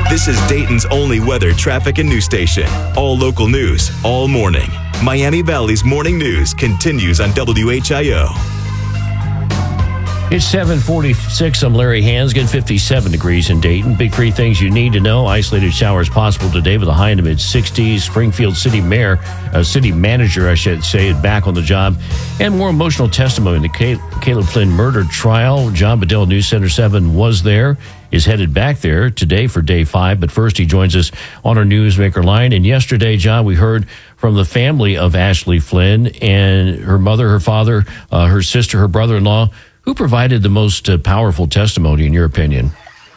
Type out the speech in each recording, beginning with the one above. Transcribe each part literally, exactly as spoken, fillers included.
This is Dayton's only weather, traffic, and news station. All local news, all morning. Miami Valley's Morning News continues on W H I O. It's seven forty-six. I'm Larry Hansgen, fifty-seven degrees in Dayton. Big three things you need to know. Isolated showers possible today with a high in the mid-sixties. Springfield City Mayor, uh, City Manager, I should say, is back on the job. And more emotional testimony in the Cal- Caleb Flynn murder trial. John Bedell, News Center seven, was there, is headed back there today for day five. But first, he joins us on our Newsmaker line. And yesterday, John, we heard from the family of Ashley Flynn and her mother, her father, uh, her sister, her brother-in-law. Who provided the most uh, powerful testimony, in your opinion?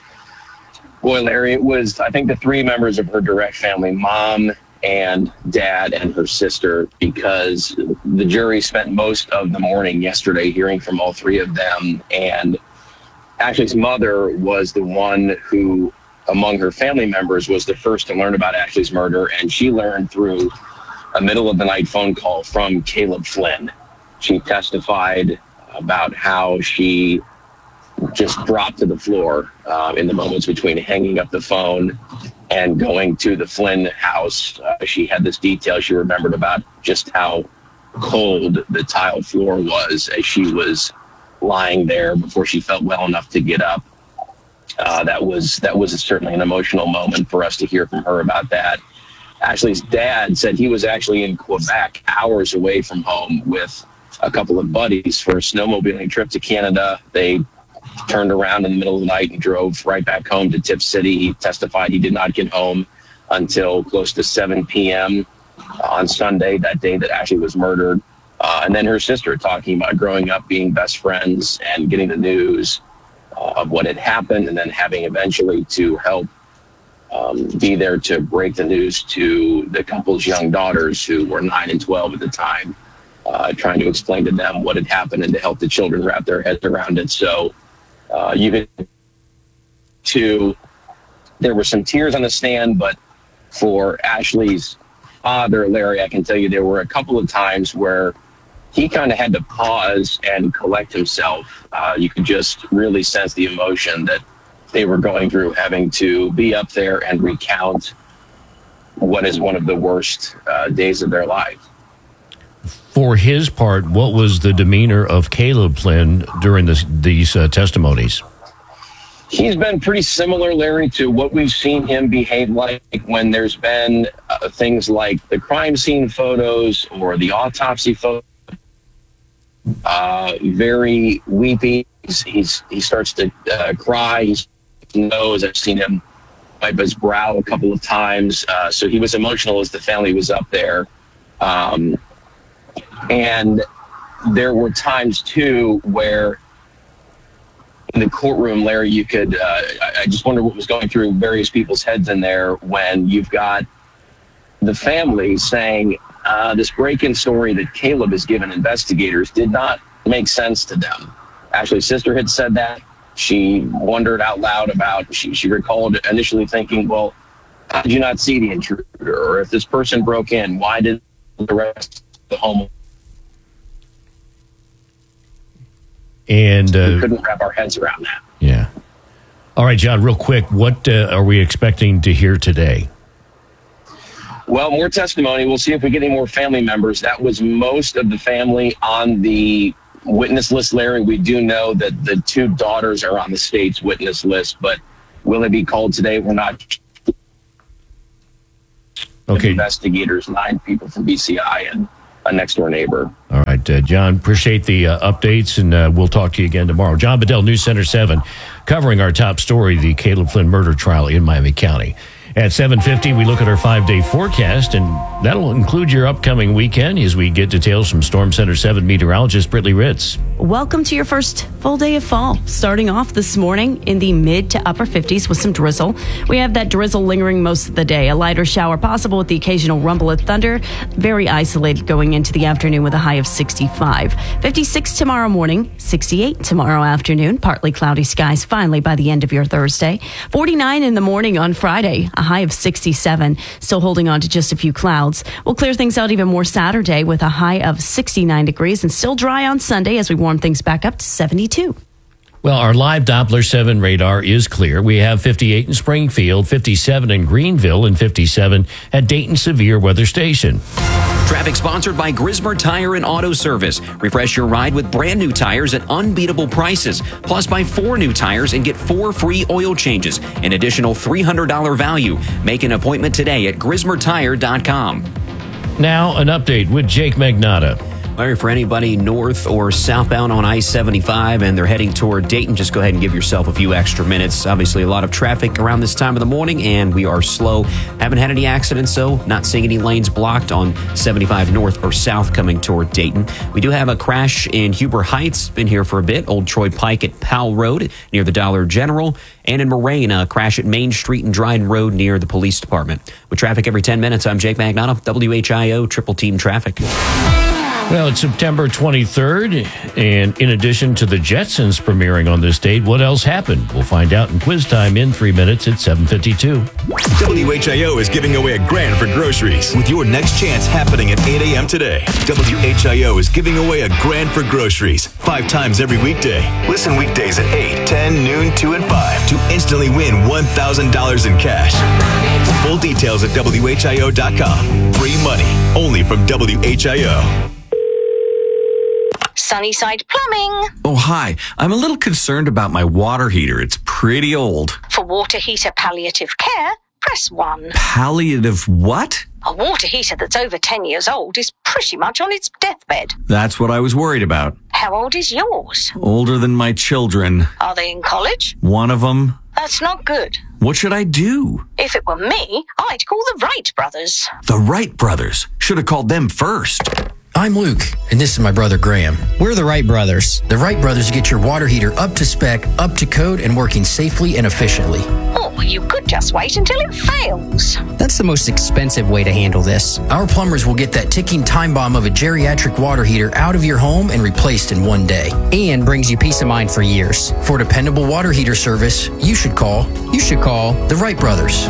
Boy, Larry, it was, I think, the three members of her direct family, mom and dad and her sister, because the jury spent most of the morning yesterday hearing from all three of them. And Ashley's mother was the one who, among her family members, was the first to learn about Ashley's murder. And she learned through a middle-of-the-night phone call from Caleb Flynn. She testified about how she just dropped to the floor uh, in the moments between hanging up the phone and going to the Flynn house. Uh, she had this detail she remembered about just how cold the tile floor was as she was lying there before she felt well enough to get up. Uh, that was that was certainly an emotional moment for us to hear from her about that. Ashley's dad said he was actually in Quebec, hours away from home, with a couple of buddies for a snowmobiling trip to Canada. They turned around in the middle of the night and drove right back home to Tipp City. He testified he did not get home until close to seven p.m. on Sunday, that day that Ashley was murdered. Uh, and then her sister talking about growing up, being best friends, and getting the news uh, of what had happened, and then having eventually to help um, be there to break the news to the couple's young daughters, who were nine and twelve at the time. Uh, trying to explain to them what had happened and to help the children wrap their heads around it. So uh, you could, to, there were some tears on the stand, but for Ashley's father, Larry, I can tell you there were a couple of times where he kind of had to pause and collect himself. Uh, you could just really sense the emotion that they were going through, having to be up there and recount what is one of the worst uh, days of their life. For his part, what was the demeanor of Caleb Flynn during this, these uh, testimonies? He's been pretty similar, Larry, to what we've seen him behave like when there's been uh, things like the crime scene photos or the autopsy photos. Uh, very weepy. He's, he's, he starts to uh, cry. He knows. I've seen him wipe his brow a couple of times. Uh, so he was emotional as the family was up there. Um, And there were times, too, where in the courtroom, Larry, you could, uh, I just wonder what was going through various people's heads in there when you've got the family saying uh, this break-in story that Caleb has given investigators did not make sense to them. Ashley's sister had said that. She wondered out loud about, she, she recalled initially thinking, well, how did you not see the intruder? Or if this person broke in, why did the rest of the home? And uh, we couldn't wrap our heads around that. Yeah. All right, John, real quick, what uh, are we expecting to hear today? Well, more testimony. We'll see if we get any more family members. That was most of the family on the witness list, Larry. We do know that the two daughters are on the state's witness list, but will they be called today? We're not. Okay. Investigators, nine people from B C I and a next-door neighbor. All right, uh, John, appreciate the uh, updates, and uh, we'll talk to you again tomorrow. John Bedell, News Center seven, covering our top story, the Caleb Flynn murder trial in Miami County. At seven fifty, we look at our five-day forecast, and that'll include your upcoming weekend as we get details from Storm Center seven meteorologist Brittany Ritz. Welcome to your first full day of fall. Starting off this morning in the mid to upper fifties with some drizzle. We have that drizzle lingering most of the day. A lighter shower possible with the occasional rumble of thunder. Very isolated going into the afternoon with a high of sixty-five. fifty-six tomorrow morning, sixty-eight tomorrow afternoon. Partly cloudy skies finally by the end of your Thursday. forty-nine in the morning on Friday, a high of sixty-seven. Still holding on to just a few clouds. We'll clear things out even more Saturday with a high of sixty-nine degrees and still dry on Sunday as we warm things back up to seventy-two. Well, our live Doppler seven radar is clear. We have fifty-eight in Springfield, fifty-seven in Greenville, and fifty-seven at Dayton Severe Weather Station. Traffic sponsored by Grismer Tire and Auto Service. Refresh your ride with brand new tires at unbeatable prices. Plus, buy four new tires and get four free oil changes. An additional three hundred dollars value. Make an appointment today at grismer tire dot com. Now, an update with Jake Magnotta. Larry, for anybody north or southbound on I seventy-five and they're heading toward Dayton, just go ahead and give yourself a few extra minutes. Obviously, a lot of traffic around this time of the morning, and we are slow. Haven't had any accidents, though. Not seeing any lanes blocked on seventy-five north or south coming toward Dayton. We do have a crash in Huber Heights. Been here for a bit. Old Troy Pike at Powell Road near the Dollar General. And in Moraine, a crash at Main Street and Dryden Road near the police department. With traffic every ten minutes, I'm Jake Magnotta, W H I O Triple Team Traffic. Well, it's September twenty-third, and in addition to the Jetsons premiering on this date, what else happened? We'll find out in quiz time in three minutes at seven fifty-two. W H I O is giving away a grand for groceries with your next chance happening at eight a.m. today. W H I O is giving away a grand for groceries five times every weekday. Listen weekdays at eight, ten, noon, two, and five to instantly win one thousand dollars in cash. Full details at W H I O dot com. Free money only from W H I O. Sunnyside Plumbing. Oh, hi. I'm a little concerned about my water heater. It's pretty old. For water heater palliative care, press one. Palliative what? A water heater that's over ten years old is pretty much on its deathbed. That's what I was worried about. How old is yours? Older than my children. Are they in college? One of them. That's not good. What should I do? If it were me, I'd call the Wright brothers. The Wright brothers. Should have called them first. I'm Luke, and this is my brother Graham. We're the Wright Brothers. The Wright Brothers get your water heater up to spec, up to code, and working safely and efficiently. Or you could just wait until it fails. That's the most expensive way to handle this. Our plumbers will get that ticking time bomb of a geriatric water heater out of your home and replaced in one day. And brings you peace of mind for years. For dependable water heater service, you should call, you should call the Wright Brothers.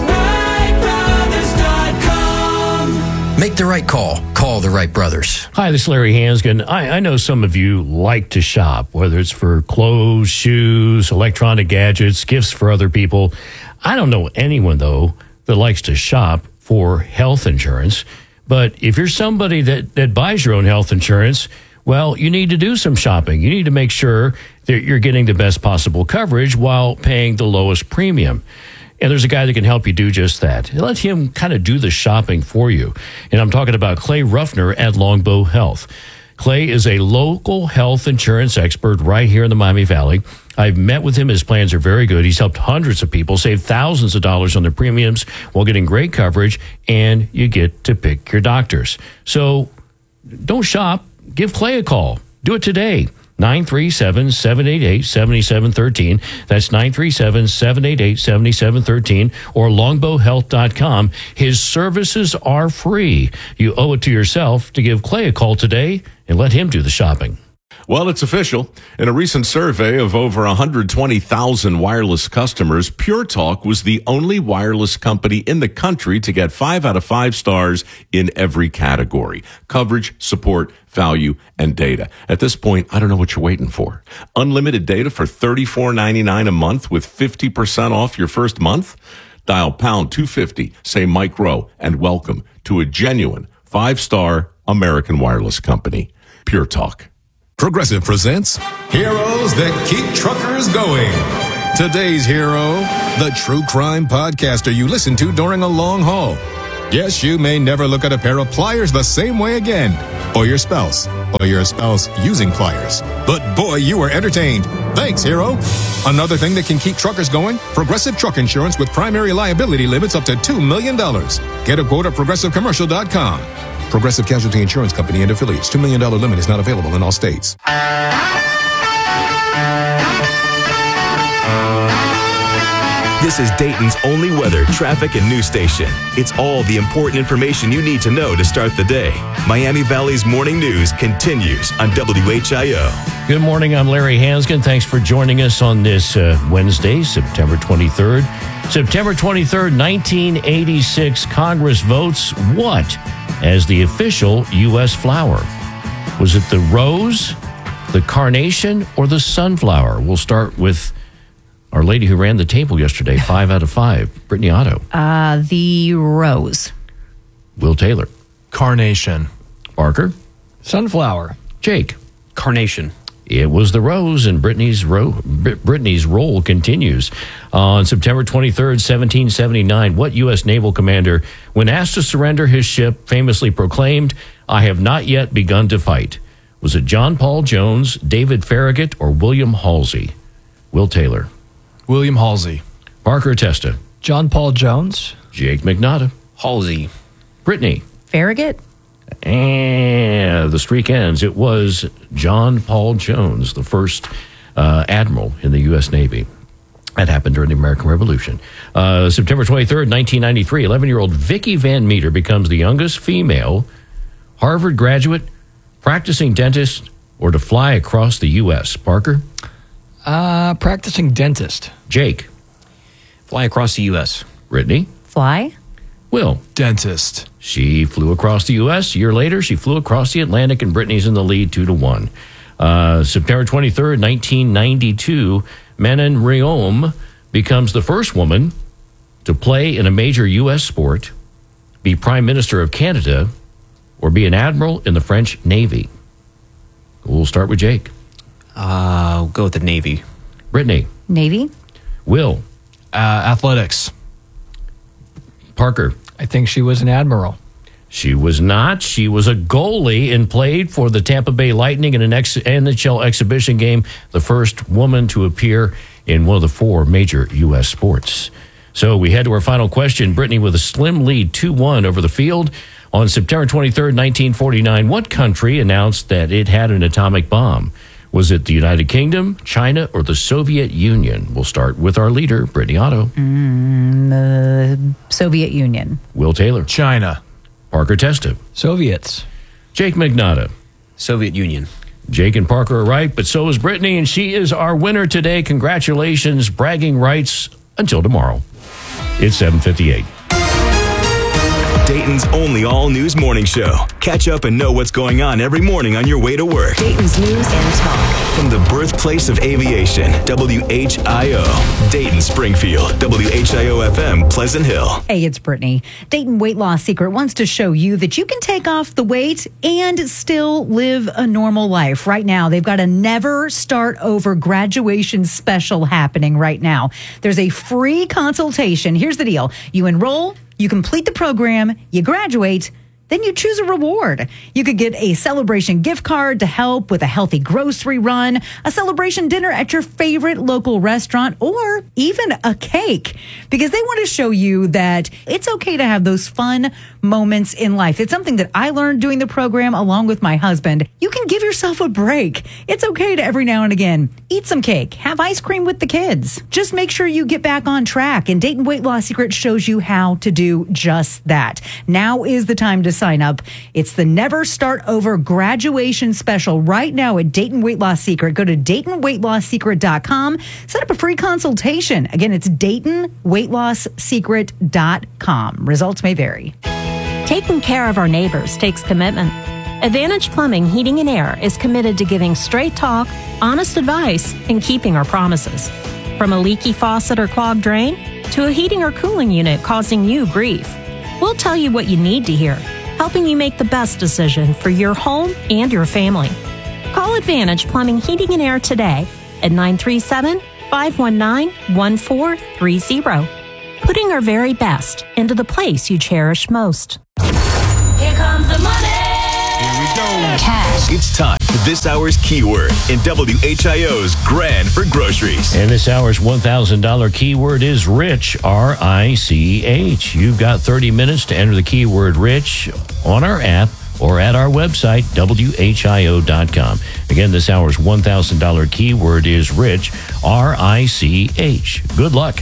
Make the right call. Call the Wright Brothers. Hi, this is Larry Hansgen. I, I know some of you like to shop, whether it's for clothes, shoes, electronic gadgets, gifts for other people. I don't know anyone, though, that likes to shop for health insurance. But if you're somebody that, that buys your own health insurance, well, you need to do some shopping. You need to make sure that you're getting the best possible coverage while paying the lowest premium. And there's a guy that can help you do just that. Let him kind of do the shopping for you. And I'm talking about Clay Ruffner at Longbow Health. Clay is a local health insurance expert right here in the Miami Valley. I've met with him. His plans are very good. He's helped hundreds of people save thousands of dollars on their premiums while getting great coverage, and you get to pick your doctors. So don't shop. Give Clay a call. Do it today. nine three seven, seven eight eight, seven seven one three. That's nine three seven, seven eight eight, seven seven one three or longbow health dot com. His services are free. You owe it to yourself to give Clay a call today and let him do the shopping. Well, it's official. In a recent survey of over one hundred twenty thousand wireless customers, Pure Talk was the only wireless company in the country to get five out of five stars in every category: coverage, support, value, and data. At this point, I don't know what you're waiting for. Unlimited data for thirty-four ninety-nine a month with fifty percent off your first month? Dial pound two fifty, say Mike Rowe, and welcome to a genuine five-star American wireless company. Pure Talk. Progressive presents Heroes That Keep Truckers Going. Today's hero, the true crime podcaster you listen to during a long haul. Yes, you may never look at a pair of pliers the same way again, or your spouse, or your spouse using pliers. But boy, you were entertained. Thanks, hero. Another thing that can keep truckers going, Progressive Truck Insurance with primary liability limits up to two million dollars. Get a quote at progressive commercial dot com. Progressive Casualty Insurance Company and affiliates. two million dollars limit is not available in all states. This is Dayton's only weather, traffic, and news station. It's all the important information you need to know to start the day. Miami Valley's morning news continues on W H I O. Good morning. I'm Larry Hansgen. Thanks for joining us on this uh, Wednesday, September twenty-third. September twenty-third, nineteen eighty-six, Congress votes what as the official U S flower? Was it the rose, The carnation or the sunflower? We'll start with our lady who ran the table yesterday, five out of five, Brittany Otto. Uh, the rose. Will Taylor. Carnation. Parker. Sunflower. Jake. Carnation. It was the rose, and Brittany's, ro- Brittany's role continues. On September twenty-third, seventeen seventy-nine, what U S naval commander, when asked to surrender his ship, famously proclaimed, "I have not yet begun to fight"? Was it John Paul Jones, David Farragut, or William Halsey? Will Taylor. William Halsey. Parker Testa. John Paul Jones. Jake McNaughton. Halsey. Brittany. Farragut. And the streak ends. It was John Paul Jones, the first uh, admiral in the U S Navy. That happened during the American Revolution. Uh, September twenty-third, nineteen ninety-three, eleven-year-old Vicki Van Meter becomes the youngest female Harvard graduate, practicing dentist, or to fly across the U S. Parker? Uh, practicing dentist. Jake? Fly across the U S. Brittany? Fly. Will? Dentist. She flew across the U S. A year later, she flew across the Atlantic, and Brittany's in the lead two to one. Uh, September twenty-third, nineteen ninety-two, Manon Rhéaume becomes the first woman to play in a major U S sport, be Prime Minister of Canada, or be an admiral in the French Navy. We'll start with Jake. Uh, we'll go with the Navy. Brittany. Navy. Will. Uh, athletics. Parker. I think she was an admiral. She was not. She was a goalie and played for the Tampa Bay Lightning in an ex- N H L exhibition game, the first woman to appear in one of the four major U S sports. So we head to our final question. Brittany with a slim lead, two one over the field. On September twenty-third, nineteen forty-nine, what country announced that it had an atomic bomb? Was it the United Kingdom, China, or the Soviet Union? We'll start with our leader, Brittany Otto. Mm, the Soviet Union. Will Taylor. China. Parker Testa. Soviets. Jake McNaughton. Soviet Union. Jake and Parker are right, but so is Brittany, and she is our winner today. Congratulations, bragging rights until tomorrow. It's seven fifty-eight. Dayton's only all-news morning show. Catch up and know what's going on every morning on your way to work. Dayton's News and Talk. From the birthplace of aviation, W H I O. Dayton, Springfield, W H I O F M, Pleasant Hill. Hey, it's Brittany. Dayton Weight Loss Secret wants to show you that you can take off the weight and still live a normal life. Right now, they've got a Never Start Over graduation special happening right now. There's a free consultation. Here's the deal. You enroll, you complete the program, you graduate, then you choose a reward. You could get a celebration gift card to help with a healthy grocery run, a celebration dinner at your favorite local restaurant, or even a cake, because they want to show you that it's okay to have those fun moments in life. It's something that I learned doing the program along with my husband. You can give yourself a break. It's okay to every now and again eat some cake, have ice cream with the kids. Just make sure you get back on track, and Dayton Weight Loss Secret shows you how to do just that. Now is the time to sign up. It's the Never Start Over graduation special right now at Dayton Weight Loss Secret. Go to Dayton Weight Loss Secret dot com. Set up a free consultation. Again, it's Dayton Weight Loss Secret dot com. Results may vary. Taking care of our neighbors takes commitment. Advantage Plumbing, Heating and Air is committed to giving straight talk, honest advice, and keeping our promises. From a leaky faucet or clogged drain to a heating or cooling unit causing you grief, we'll tell you what you need to hear, helping you make the best decision for your home and your family. Call Advantage Plumbing, Heating and Air today at nine three seven, five one nine, one four three zero. Putting our very best into the place you cherish most. Here comes the money. Here we go. Cash. It's time for this hour's keyword in W H I O's Grand for Groceries. And this hour's one thousand dollars keyword is rich, R I C H. You've got thirty minutes to enter the keyword rich on our app or at our website, W H I O dot com. Again, this hour's one thousand dollars keyword is rich, R I C H. Good luck.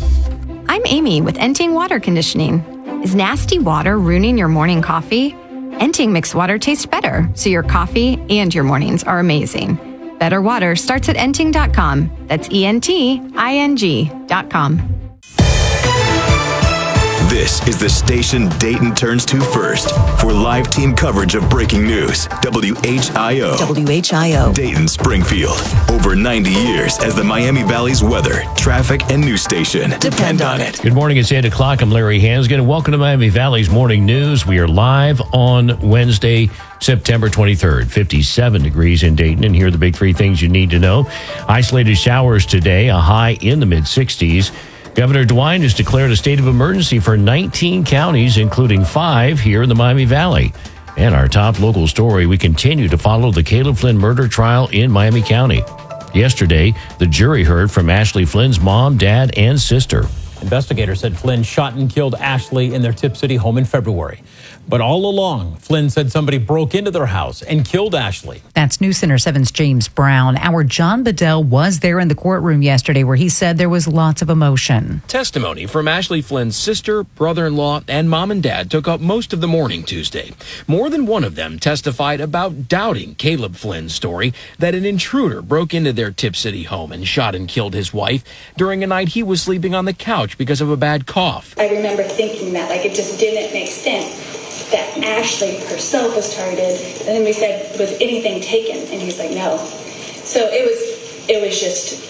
I'm Amy with Enting Water Conditioning. Is nasty water ruining your morning coffee? Enting mixed water tastes better, so your coffee and your mornings are amazing. Better water starts at enting dot com. That's E N T I N G dot com. This is the station Dayton turns to first for live team coverage of breaking news. W H I O. W H I O. Dayton Springfield. Over ninety years as the Miami Valley's weather, traffic, and news station. Depend on it. Good morning. It's eight o'clock. I'm Larry Hansgen, and welcome to Miami Valley's Morning News. We are live on Wednesday, September twenty-third. fifty-seven degrees in Dayton, and here are the big three things you need to know. Isolated showers today, a high in the mid-sixties. Governor DeWine has declared a state of emergency for nineteen counties, including five here in the Miami Valley. And our top local story, we continue to follow the Caleb Flynn murder trial in Miami County. Yesterday, the jury heard from Ashley Flynn's mom, dad, and sister. Investigators said Flynn shot and killed Ashley in their Tip City home in February. But all along, Flynn said somebody broke into their house and killed Ashley. That's News Center seven's James Brown. Our John Bedell was there in the courtroom yesterday where he said there was lots of emotion. Testimony from Ashley Flynn's sister, brother-in-law, and mom and dad took up most of the morning Tuesday. More than one of them testified about doubting Caleb Flynn's story that an intruder broke into their Tip City home and shot and killed his wife during a night he was sleeping on the couch because of a bad cough. I remember thinking that, like, it just didn't make sense that Ashley herself was targeted. And then we said, was anything taken? And he's like, no. So it was, it was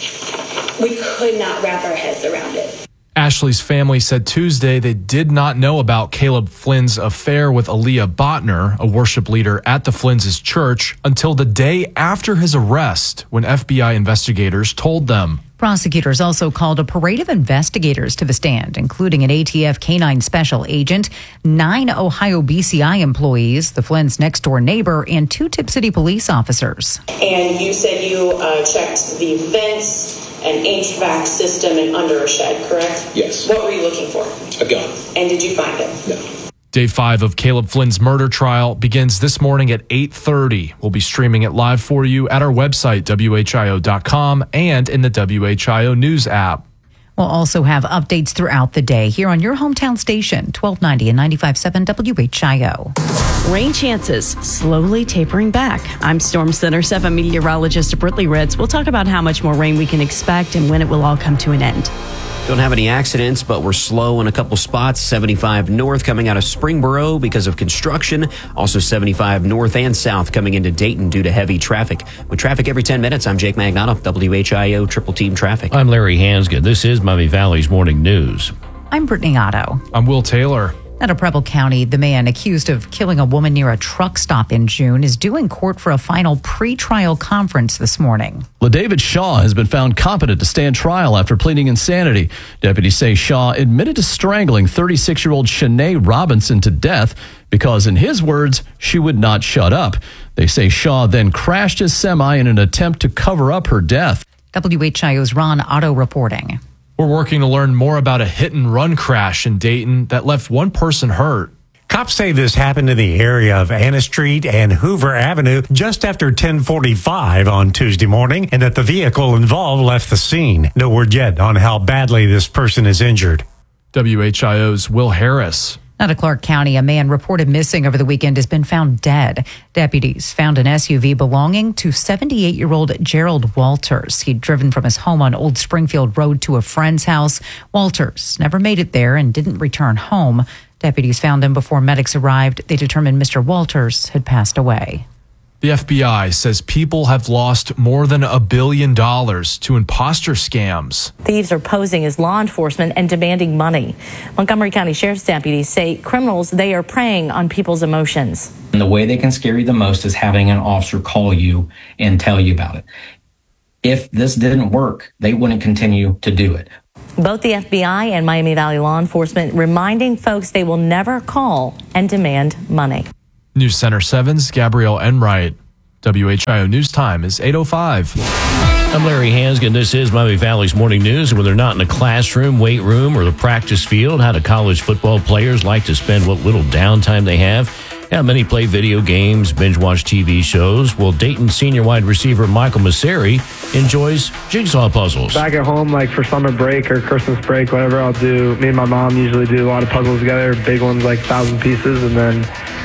just, we could not wrap our heads around it. Ashley's family said Tuesday they did not know about Caleb Flynn's affair with Aaliyah Botner, a worship leader at the Flynn's church, until the day after his arrest when F B I investigators told them. Prosecutors also called a parade of investigators to the stand, including an A T F canine special agent, nine Ohio B C I employees, the Flynn's next-door neighbor, and two Tip City police officers. And you said you uh, checked the vents, an H V A C system, and under a shed, correct? Yes. What were you looking for? A gun. And did you find it? No. Day five of Caleb Flynn's murder trial begins this morning at eight thirty. We'll be streaming it live for you at our website, W H I O dot com, and in the W H I O News app. We'll also have updates throughout the day here on your hometown station, twelve ninety and ninety-five point seven W H I O. Rain chances slowly tapering back. I'm Storm Center seven meteorologist Britley Ritz. We'll talk about how much more rain we can expect and when it will all come to an end. Don't have any accidents, but we're slow in a couple spots. seventy-five north coming out of Springboro because of construction. Also seventy-five north and south coming into Dayton due to heavy traffic. With traffic every ten minutes, I'm Jake Magnato, W H I O Triple Team Traffic. I'm Larry Hansgen. This is Miami Valley's Morning News. I'm Brittany Otto. I'm Will Taylor. Out of Preble County, the man accused of killing a woman near a truck stop in June is due in court for a final pre-trial conference this morning. LaDavid Shaw has been found competent to stand trial after pleading insanity. Deputies say Shaw admitted to strangling thirty-six-year-old Shanae Robinson to death because, in his words, she would not shut up. They say Shaw then crashed his semi in an attempt to cover up her death. W H I O's Ron Otto reporting. We're working to learn more about a hit-and-run crash in Dayton that left one person hurt. Cops say this happened in the area of Anna Street and Hoover Avenue just after ten forty-five on Tuesday morning, and that the vehicle involved left the scene. No word yet on how badly this person is injured. W H I O's Will Harris. Out of Clark County, a man reported missing over the weekend has been found dead. Deputies found an S U V belonging to seventy-eight-year-old Gerald Walters. He'd driven from his home on Old Springfield Road to a friend's house. Walters never made it there and didn't return home. Deputies found him before medics arrived. They determined Mister Walters had passed away. The F B I says people have lost more than a billion dollars to imposter scams. Thieves are posing as law enforcement and demanding money. Montgomery County Sheriff's deputies say criminals, they are preying on people's emotions. And the way they can scare you the most is having an officer call you and tell you about it. If this didn't work, they wouldn't continue to do it. Both the F B I and Miami Valley law enforcement reminding folks they will never call and demand money. News Center seven's Gabrielle Enright. W H I O News Time is eight oh five. I'm Larry Hansgen. This is Miami Valley's Morning News. When they're not in a classroom, weight room, or the practice field, how do college football players like to spend what little downtime they have? Yeah, many play video games, binge-watch T V shows. Well, Dayton senior wide receiver Michael Masseri enjoys jigsaw puzzles. Back at home, like for summer break or Christmas break, whatever I'll do, me and my mom usually do a lot of puzzles together, big ones like thousand pieces, and then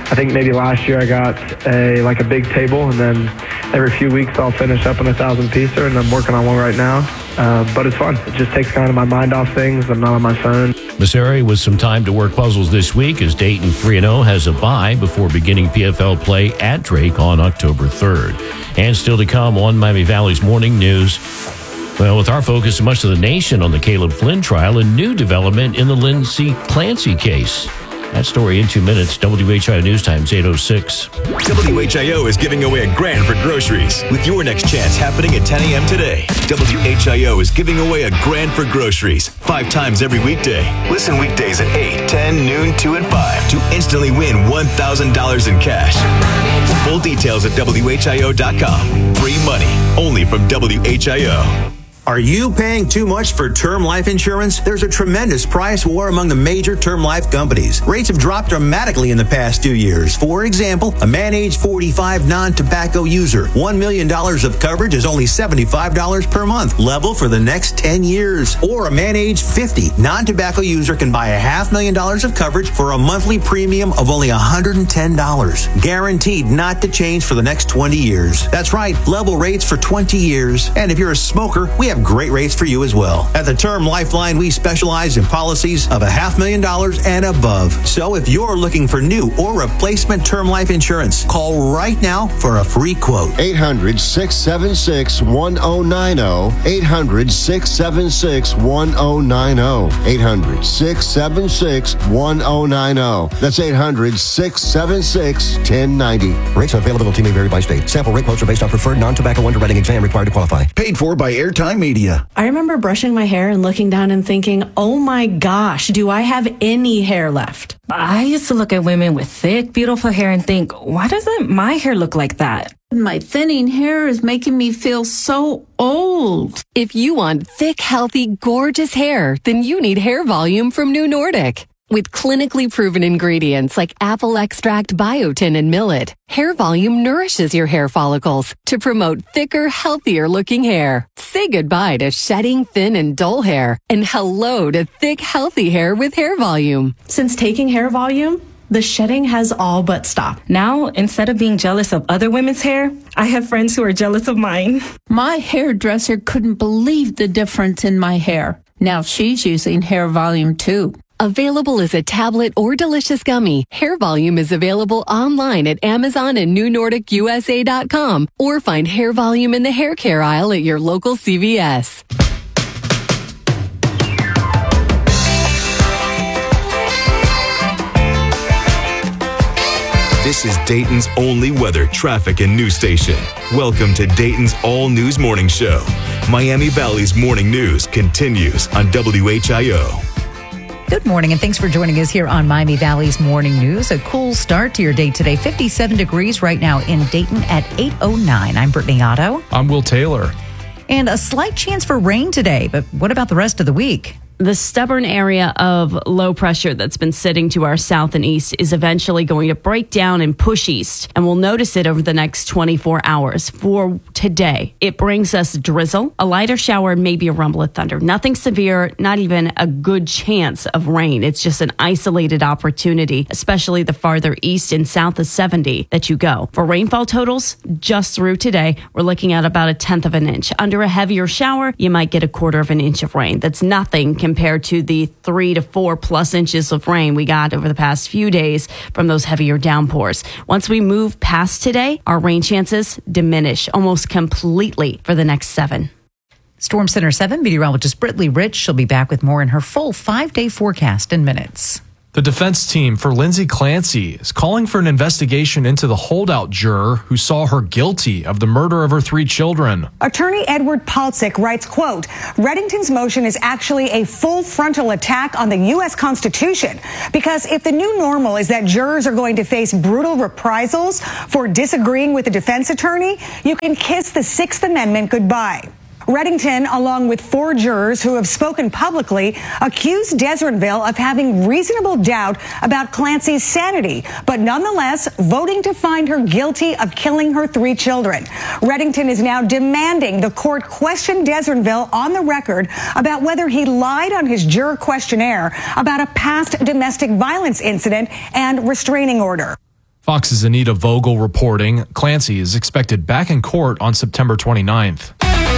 I think maybe last year I got a like a big table, and then every few weeks I'll finish up on a thousand piecer, and I'm working on one right now. Uh, but it's fun. It just takes kind of my mind off things. I'm not on my phone. Masseri with some time to work puzzles this week as Dayton three and oh has a bye before beginning P F L play at Drake on October third. And still to come on Miami Valley's Morning News. Well, with our focus and much of the nation on the Caleb Flynn trial, a new development in the Lindsay Clancy case. That story in two minutes. W H I O News Times eight oh six. W H I O is giving away a grand for groceries with your next chance happening at ten a.m. today. W H I O is giving away a grand for groceries five times every weekday. Listen weekdays at eight, ten, noon, two, and five to instantly win one thousand dollars in cash. Full details at W H I O dot com. Free money only from W H I O. Are you paying too much for term life insurance? There's a tremendous price war among the major term life companies. Rates have dropped dramatically in the past two years. For example, a man age forty-five non-tobacco user, one million dollars of coverage is only seventy-five dollars per month, level for the next ten years. Or a man age fifty non-tobacco user can buy a half million dollars of coverage for a monthly premium of only one hundred ten dollars. Guaranteed not to change for the next twenty years. That's right, level rates for twenty years. And if you're a smoker, we have great rates for you as well. At the Term Lifeline, we specialize in policies of a half million dollars and above. So if you're looking for new or replacement term life insurance, call right now for a free quote. eight hundred, six seven six, one oh nine oh. eight hundred, six seven six, one oh nine oh. eight hundred, six seven six, one oh nine oh. That's eight hundred, six seven six, one oh nine oh. Rates and availability may vary by state. Sample rate quotes are based on preferred non-tobacco underwriting exam required to qualify. Paid for by Airtime Media. I remember brushing my hair and looking down and thinking, oh my gosh, do I have any hair left? I used to look at women with thick, beautiful hair and think, why doesn't my hair look like that? My thinning hair is making me feel so old. If you want thick, healthy, gorgeous hair, then you need Hair Volume from New Nordic. With clinically proven ingredients like apple extract, biotin, and millet, Hair Volume nourishes your hair follicles to promote thicker, healthier looking hair. Say goodbye to shedding, thin, and dull hair, and hello to thick, healthy hair with Hair Volume. Since taking Hair Volume, the shedding has all but stopped. Now, instead of being jealous of other women's hair, I have friends who are jealous of mine. My hairdresser couldn't believe the difference in my hair. Now she's using Hair Volume too. Available as a tablet or delicious gummy, Hair Volume is available online at Amazon and New Nordic U S A dot com, or find Hair Volume in the hair care aisle at your local C V S. This is Dayton's only weather, traffic, and news station. Welcome to Dayton's All News Morning Show. Miami Valley's morning news continues on W H I O. Good morning, and thanks for joining us here on Miami Valley's Morning News. A cool start to your day today. fifty-seven degrees right now in Dayton at eight oh nine. I'm Brittany Otto. I'm Will Taylor. And a slight chance for rain today, but what about the rest of the week? The stubborn area of low pressure that's been sitting to our south and east is eventually going to break down and push east, and we'll notice it over the next twenty-four hours. For today, it brings us drizzle, a lighter shower, and maybe a rumble of thunder. Nothing severe, not even a good chance of rain. It's just an isolated opportunity, especially the farther east and south of seventy that you go. For rainfall totals, just through today, we're looking at about a tenth of an inch. Under a heavier shower, you might get a quarter of an inch of rain. That's nothing compared to the three to four plus inches of rain we got over the past few days from those heavier downpours. Once we move past today, our rain chances diminish almost completely for the next seven. Storm Center seven meteorologist Brittany Rich. She'll be back with more in her full five-day forecast in minutes. The defense team for Lindsay Clancy is calling for an investigation into the holdout juror who saw her guilty of the murder of her three children. Attorney Edward Palcic writes, quote, Reddington's motion is actually a full frontal attack on the U S Constitution, because if the new normal is that jurors are going to face brutal reprisals for disagreeing with the defense attorney, you can kiss the Sixth Amendment goodbye. Reddington, along with four jurors who have spoken publicly, accused Deserinville of having reasonable doubt about Clancy's sanity, but nonetheless voting to find her guilty of killing her three children. Reddington is now demanding the court question Deserinville on the record about whether he lied on his juror questionnaire about a past domestic violence incident and restraining order. Fox's Anita Vogel reporting Clancy is expected back in court on September twenty-ninth.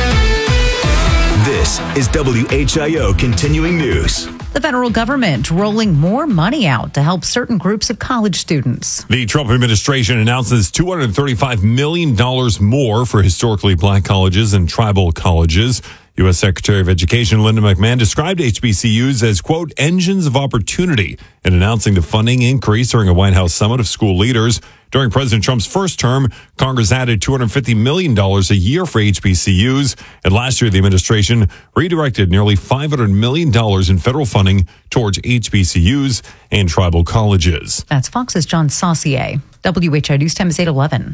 This is W H I O Continuing News. The federal government rolling more money out to help certain groups of college students. The Trump administration announces two hundred thirty-five million dollars more for historically black colleges and tribal colleges. U S Secretary of Education Linda McMahon described H B C Us as, quote, engines of opportunity in announcing the funding increase during a White House summit of school leaders. During President Trump's first term, Congress added two hundred fifty million dollars a year for H B C Us. And last year, the administration redirected nearly five hundred million dollars in federal funding towards H B C Us and tribal colleges. That's Fox's John Saucier. W H I News time is eight eleven.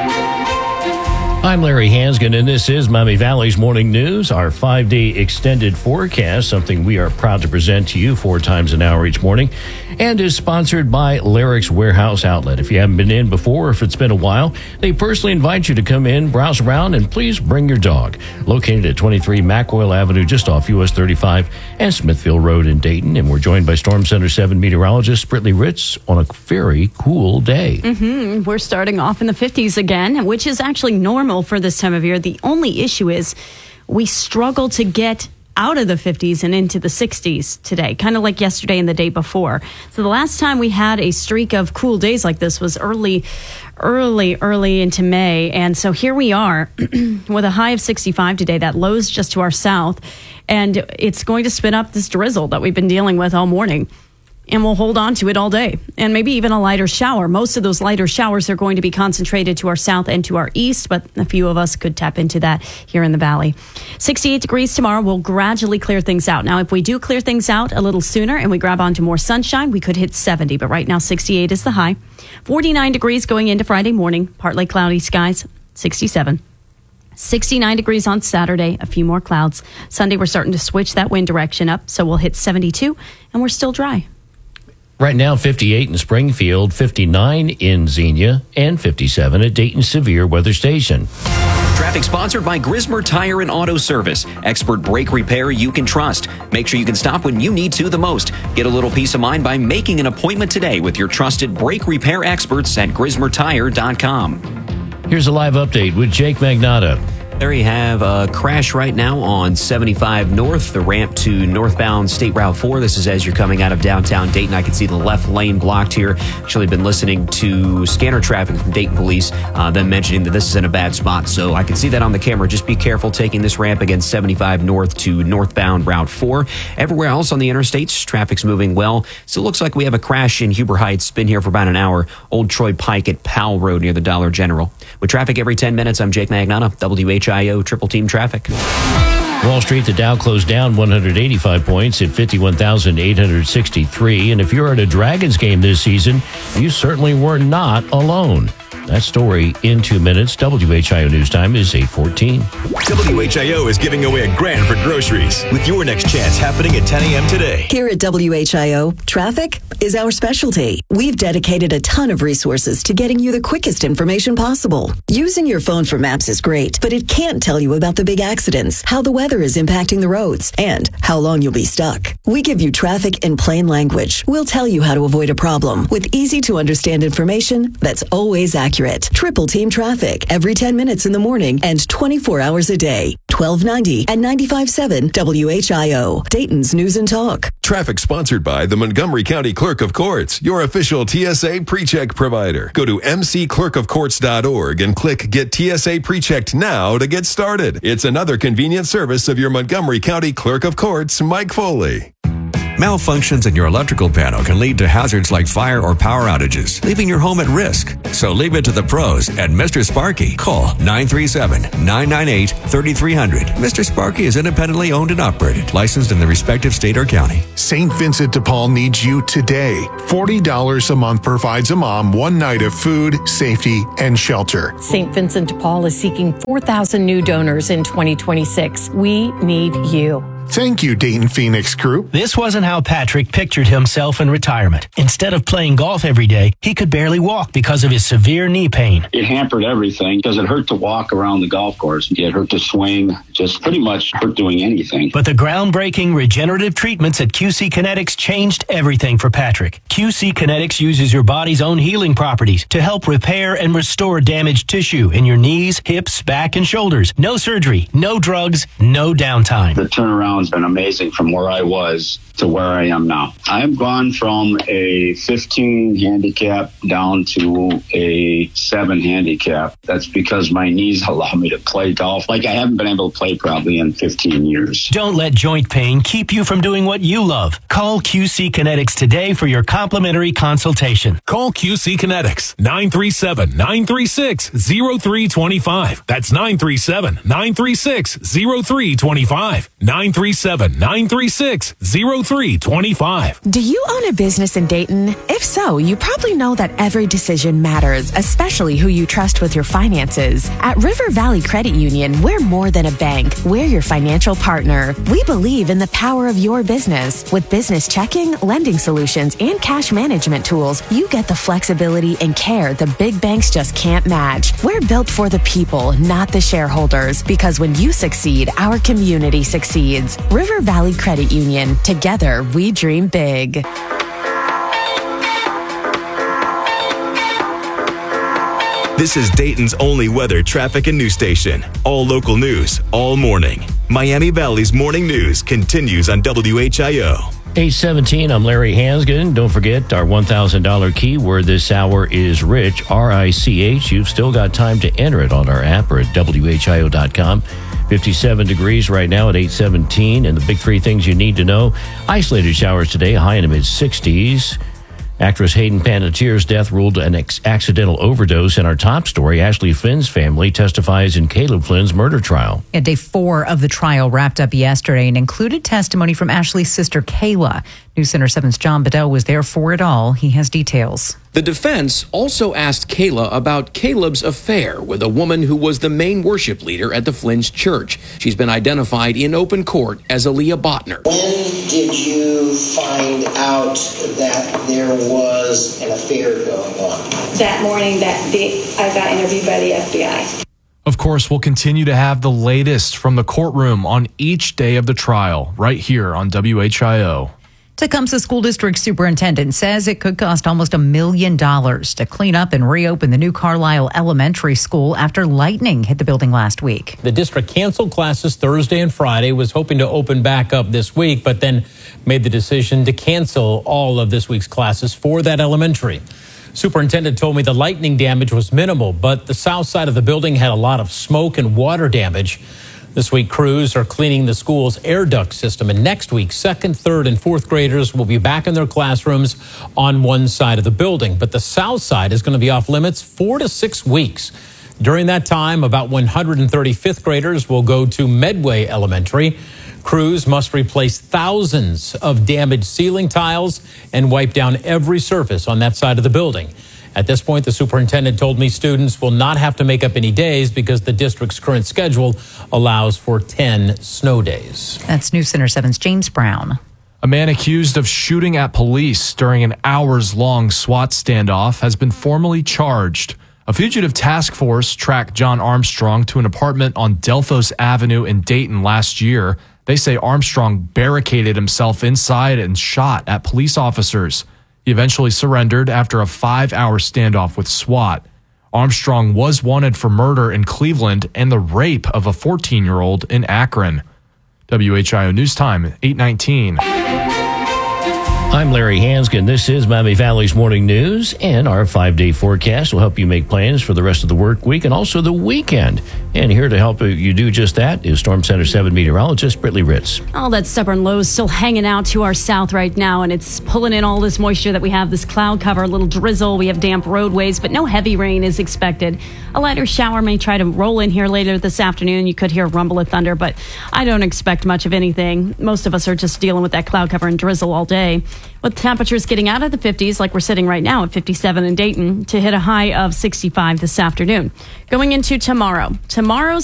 I'm Larry Hansgen, and this is Miami Valley's Morning News, our five-day extended forecast, something we are proud to present to you four times an hour each morning, and is sponsored by Larrick's Warehouse Outlet. If you haven't been in before, or if it's been a while, they personally invite you to come in, browse around, and please bring your dog. Located at twenty-three McWell Avenue, just off U S thirty-five and Smithfield Road in Dayton, and we're joined by Storm Center seven meteorologist Brittany Ritz on a very cool day. Mm-hmm. We're starting off in the fifties again, which is actually normal for this time of year. The only issue is we struggle to get out of the fifties and into the sixties today, kind of like yesterday and the day before. So the last time we had a streak of cool days like this was early, early, early into May. And so here we are with a high of sixty-five today. That low's just to our south, and it's going to spin up this drizzle that we've been dealing with all morning. And we'll hold on to it all day, and maybe even a lighter shower. Most of those lighter showers are going to be concentrated to our south and to our east, but a few of us could tap into that here in the valley. sixty-eight degrees tomorrow will gradually clear things out. Now, if we do clear things out a little sooner and we grab onto more sunshine, we could hit seventy, but right now sixty-eight is the high. forty-nine degrees going into Friday morning, partly cloudy skies, sixty-seven. sixty-nine degrees on Saturday, a few more clouds. Sunday, we're starting to switch that wind direction up, so we'll hit seventy-two, and we're still dry. Right now, fifty-eight in Springfield, fifty-nine in Xenia, and fifty-seven at Dayton Severe Weather Station. Traffic sponsored by Grismer Tire and Auto Service. Expert brake repair you can trust. Make sure you can stop when you need to the most. Get a little peace of mind by making an appointment today with your trusted brake repair experts at grismer tire dot com. Here's a live update with Jake Magnotta. There you have a crash right now on seventy-five North, the ramp to northbound State Route four. This is as you're coming out of downtown Dayton. I can see the left lane blocked here. Actually been listening to scanner traffic from Dayton Police, uh, them mentioning that this is in a bad spot. So I can see that on the camera. Just be careful taking this ramp against seventy-five North to northbound Route four. Everywhere else on the interstates, traffic's moving well. Still looks like we have a crash in Huber Heights. Been here for about an hour. Old Troy Pike at Powell Road near the Dollar General. With traffic every ten minutes, I'm Jake Magnotta, W H I O Triple Team Traffic. Wall Street, the Dow closed down one hundred eighty-five points at fifty-one thousand eight hundred sixty-three. And if you're at a Dragons game this season, you certainly were not alone. That story in two minutes. W H I O News Time is eight fourteen. W H I O is giving away a grand for groceries with your next chance happening at ten a.m. today. Here at W H I O, traffic is our specialty. We've dedicated a ton of resources to getting you the quickest information possible. Using your phone for maps is great, but it can't tell you about the big accidents, how the weather is impacting the roads, and how long you'll be stuck. We give you traffic in plain language. We'll tell you how to avoid a problem with easy to understand information that's always accurate. Triple Team Traffic every ten minutes in the morning and twenty-four hours a day. twelve ninety and ninety-five point seven W H I O, Dayton's News and Talk. Traffic sponsored by the Montgomery County Clerk of Courts, your official T S A pre-check provider. Go to m c clerk of courts dot org and click Get T S A Pre-Checked Now to get started. It's another convenient service of your Montgomery County Clerk of Courts, Mike Foley. Malfunctions in your electrical panel can lead to hazards like fire or power outages, leaving your home at risk. So leave it to the pros at Mister Sparky. Call nine three seven, nine nine eight, three three zero zero. Mister Sparky is independently owned and operated, licensed in the respective state or county. Saint Vincent de Paul needs you today. forty dollars a month provides a mom one night of food, safety, and shelter. Saint Vincent de Paul is seeking four thousand new donors in twenty twenty-six. We need you. Thank you, Dayton Phoenix Group. This wasn't how Patrick pictured himself in retirement. Instead of playing golf every day, he could barely walk because of his severe knee pain. It hampered everything because it hurt to walk around the golf course. It hurt to swing, just pretty much hurt doing anything. But the groundbreaking regenerative treatments at Q C Kinetics changed everything for Patrick. Q C Kinetics uses your body's own healing properties to help repair and restore damaged tissue in your knees, hips, back, and shoulders. No surgery, no drugs, no downtime. The turnaround's been amazing from where I was to where I am now. I've gone from a fifteen handicap down to a seven handicap. That's because my knees allow me to play golf like I haven't been able to play probably in fifteen years. Don't let joint pain keep you from doing what you love. Call Q C Kinetics today for your complimentary consultation. Call Q C Kinetics, nine three seven, nine three six, zero three two five. That's nine three seven, nine three six, zero three two five. nine three seven, nine three six, zero three two five. Do you own a business in Dayton? If so, you probably know that every decision matters, especially who you trust with your finances. At River Valley Credit Union, we're more than a bank. We're your financial partner. We believe in the power of your business. With business checking, lending solutions, and cash management tools, you get the flexibility and care the big banks just can't match. We're built for the people, not the shareholders, because when you succeed, our community succeeds. River Valley Credit Union. Together, we dream big. This is Dayton's only weather, traffic, and news station. All local news, all morning. Miami Valley's morning news continues on W H I O. eight seventeen, I'm Larry Hansgen. Don't forget, our one thousand dollars keyword this hour is RICH, R I C H. You've still got time to enter it on our app or at W H I O dot com. fifty-seven degrees right now at eight seventeen. And the big three things you need to know. Isolated showers today, high in the mid-sixties. Actress Hayden Panettiere's death ruled an ex- accidental overdose. In our top story, Ashley Flynn's family testifies in Caleb Flynn's murder trial. Yeah, day four of the trial wrapped up yesterday and included testimony from Ashley's sister, Kayla. News Center seven's John Bedell was there for it all. He has details. The defense also asked Kayla about Caleb's affair with a woman who was the main worship leader at the Flynn's church. She's been identified in open court as Aaliyah Botner. When did you find out that there was an affair going on? That morning that day, I got interviewed by the F B I. Of course, we'll continue to have the latest from the courtroom on each day of the trial right here on W H I O. Tecumseh School District Superintendent says it could cost almost a million dollars to clean up and reopen the new Carlisle Elementary School after lightning hit the building last week. The district canceled classes Thursday and Friday, was hoping to open back up this week, but then made the decision to cancel all of this week's classes for that elementary. Superintendent told me the lightning damage was minimal, but the south side of the building had a lot of smoke and water damage. This week, crews are cleaning the school's air duct system, and next week, second, third, and fourth graders will be back in their classrooms on one side of the building. But the south side is going to be off limits four to six weeks. During that time, about one hundred thirty fifth graders will go to Medway Elementary. Crews must replace thousands of damaged ceiling tiles and wipe down every surface on that side of the building. At this point, the superintendent told me students will not have to make up any days because the district's current schedule allows for ten snow days. That's News Center seven's James Brown. A man accused of shooting at police during an hours-long SWAT standoff has been formally charged. A fugitive task force tracked John Armstrong to an apartment on Delphos Avenue in Dayton last year. They say Armstrong barricaded himself inside and shot at police officers. He eventually surrendered after a five-hour standoff with SWAT. Armstrong was wanted for murder in Cleveland and the rape of a fourteen-year-old in Akron. W H I O News Time, eight nineteen. I'm Larry Hansgen. This is Miami Valley's Morning News, and our five-day forecast will help you make plans for the rest of the work week and also the weekend. And here to help you do just that is Storm Center seven meteorologist Brittany Ritz. All that stubborn low is still hanging out to our south right now, and it's pulling in all this moisture that we have, this cloud cover, a little drizzle. We have damp roadways, but no heavy rain is expected. A lighter shower may try to roll in here later this afternoon. You could hear a rumble of thunder, but I don't expect much of anything. Most of us are just dealing with that cloud cover and drizzle all day. With temperatures getting out of the fifties, like we're sitting right now at fifty-seven in Dayton, to hit a high of sixty-five this afternoon. Going into tomorrow. Tomorrow's